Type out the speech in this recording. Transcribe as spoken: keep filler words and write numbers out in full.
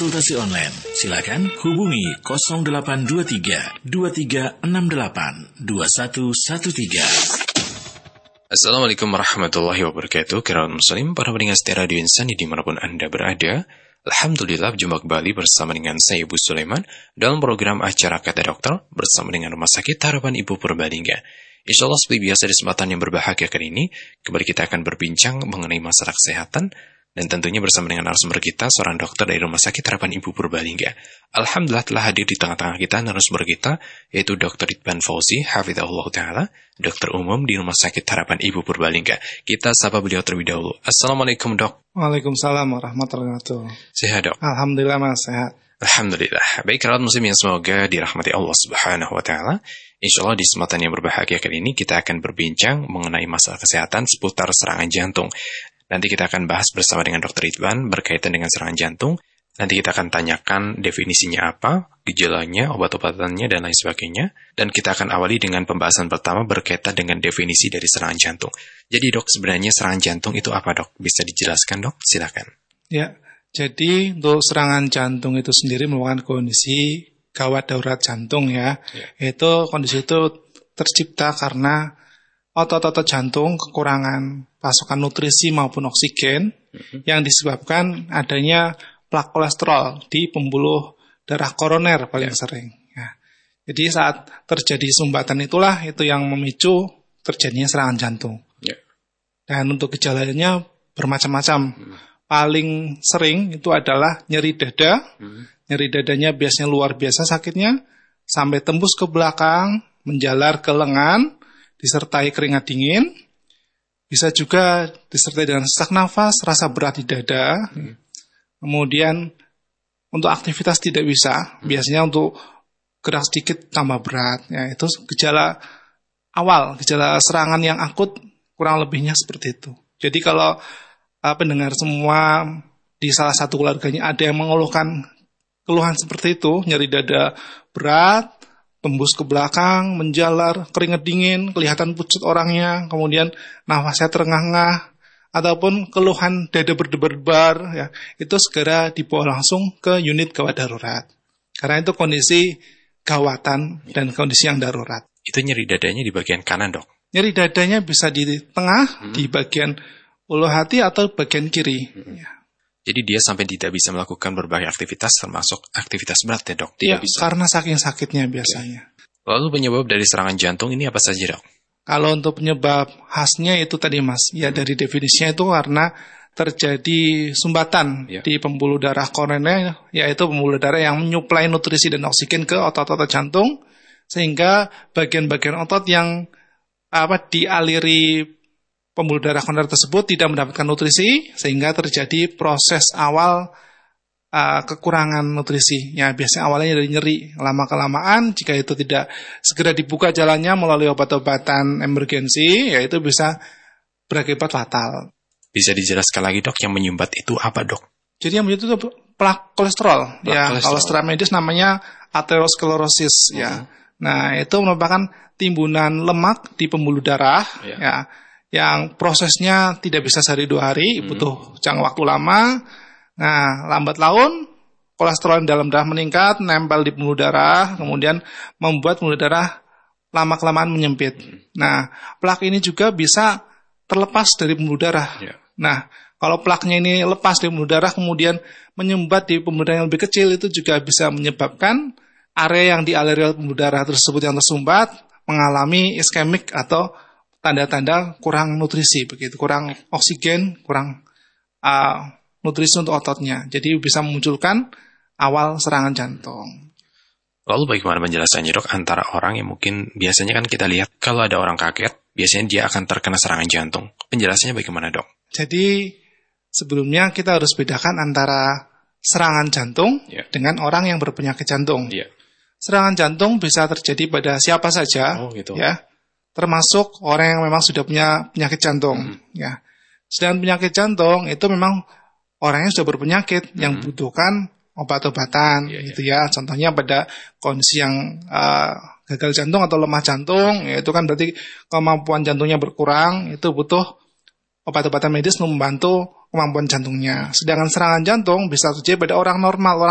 Konsultasi online, silakan hubungi nol delapan dua tiga dua tiga enam delapan dua satu satu tiga. Assalamualaikum warahmatullahi wabarakatuh. Kirawan muslim, para pendengar setia Radio Insani dimanapun Anda berada. Alhamdulillah, berjumpa kembali bersama dengan saya Ibu Sulaiman dalam program acara Kata Dokter bersama dengan Rumah Sakit Harapan Ibu Purbalingga. Insya Allah seperti biasa di kesempatan yang berbahagia kali ini, kembali kita akan berbincang mengenai masalah kesehatan. Dan tentunya bersama dengan narasumber kita, seorang dokter dari Rumah Sakit Harapan Ibu Purbalingga. Alhamdulillah telah hadir di tengah-tengah kita narasumber kita, yaitu dokter Ridwan Fauzi, hafizahullah ta'ala, dokter umum di Rumah Sakit Harapan Ibu Purbalingga. Kita sapa beliau terlebih dahulu. Assalamualaikum dok. Waalaikumsalam warahmatullahi wabarakatuh. Sehat dok? Alhamdulillah mas, sehat. Alhamdulillah. Baik kerabat muslim yang semoga dirahmati Allah subhanahu wa ta'ala. Insya Allah di kesempatan yang berbahagia kali ini kita akan berbincang mengenai masalah kesehatan seputar serangan jantung. Nanti kita akan bahas bersama dengan dokter Ridwan berkaitan dengan serangan jantung. Nanti kita akan tanyakan definisinya apa, gejalanya, obat-obatannya, dan lain sebagainya. Dan kita akan awali dengan pembahasan pertama berkaitan dengan definisi dari serangan jantung. Jadi dok, sebenarnya serangan jantung itu apa dok? Bisa dijelaskan dok? Silakan. Ya, jadi untuk serangan jantung itu sendiri merupakan kondisi gawat darurat jantung ya. ya. Itu kondisi itu tercipta karena otot-otot jantung kekurangan pasokan nutrisi maupun oksigen mm-hmm. yang disebabkan adanya plak kolesterol di pembuluh darah koroner paling yeah. sering. Ya. Jadi saat terjadi sumbatan itulah itu yang memicu terjadinya serangan jantung. Yeah. Dan untuk gejalanya bermacam-macam. Mm. Paling sering itu adalah nyeri dada. Mm. Nyeri dadanya biasanya luar biasa sakitnya sampai tembus ke belakang, menjalar ke lengan, disertai keringat dingin, bisa juga disertai dengan sesak nafas, rasa berat di dada. Hmm. Kemudian untuk aktivitas tidak bisa, hmm. biasanya untuk gerak sedikit tambah berat. Ya, itu gejala awal, gejala serangan yang akut kurang lebihnya seperti itu. Jadi kalau uh, pendengar semua di salah satu keluarganya ada yang mengeluhkan keluhan seperti itu, nyeri dada berat, tembus ke belakang, menjalar, keringat dingin, kelihatan pucat orangnya, kemudian nafasnya terengah-engah, ataupun keluhan dada berdebar-debar, ya, itu segera dibawa langsung ke unit gawat darurat. Karena itu kondisi gawatan dan kondisi yang darurat. Itu nyeri dadanya di bagian kanan dok? Nyeri dadanya bisa di tengah, hmm. di bagian ulu hati atau bagian kiri. Hmm. Ya. Jadi dia sampai tidak bisa melakukan berbagai aktivitas termasuk aktivitas berat ya dok? Iya, bisa. Karena saking sakitnya biasanya. Lalu penyebab dari serangan jantung ini apa saja dok? Kalau untuk penyebab khasnya itu tadi mas, ya dari definisinya itu karena terjadi sumbatan ya. Di pembuluh darah koroner, yaitu pembuluh darah yang menyuplai nutrisi dan oksigen ke otot-otot jantung, sehingga bagian-bagian otot yang apa dialiri pembuluh darah koroner tersebut tidak mendapatkan nutrisi sehingga terjadi proses awal uh, kekurangan nutrisi. Ya, biasanya awalnya dari nyeri, lama-kelamaan jika itu tidak segera dibuka jalannya melalui obat-obatan emergensi, ya itu bisa berakibat fatal. Bisa dijelaskan lagi dok, yang menyumbat itu apa dok? Jadi yang menyumbat itu plak kolesterol. Plak ya, kolesterol. Kalau secara medis namanya aterosklerosis. Hmm. Ya, nah itu merupakan timbunan lemak di pembuluh darah. Ya. ya yang prosesnya tidak bisa sehari dua hari, hmm. butuh jangka waktu lama. Nah, lambat laun, kolesterol dalam darah meningkat, nempel di pembuluh darah, kemudian membuat pembuluh darah lama-kelamaan menyempit. Hmm. Nah, plak ini juga bisa terlepas dari pembuluh darah. Yeah. Nah, kalau plaknya ini lepas dari pembuluh darah, kemudian menyumbat di pembuluh darah yang lebih kecil, itu juga bisa menyebabkan area yang dialiri oleh pembuluh darah tersebut yang tersumbat mengalami iskemik atau tanda-tanda kurang nutrisi, begitu, kurang oksigen, kurang uh, nutrisi untuk ototnya. Jadi bisa memunculkan awal serangan jantung. Lalu bagaimana penjelasannya dok antara orang yang mungkin biasanya kan kita lihat kalau ada orang kaget, biasanya dia akan terkena serangan jantung. Penjelasannya bagaimana dok? Jadi sebelumnya kita harus bedakan antara serangan jantung yeah. dengan orang yang berpenyakit jantung. Yeah. Serangan jantung bisa terjadi pada siapa saja, oh, gitu. ya. Termasuk orang yang memang sudah punya penyakit jantung. Mm-hmm. Ya. Sedangkan penyakit jantung itu memang orang yang sudah berpenyakit mm-hmm. yang membutuhkan obat-obatan, yeah, gitu yeah. ya. Contohnya pada kondisi yang uh, gagal jantung atau lemah jantung, ya, itu kan berarti kemampuan jantungnya berkurang, itu butuh obat-obatan medis membantu kemampuan jantungnya. Sedangkan serangan jantung bisa terjadi pada orang normal, orang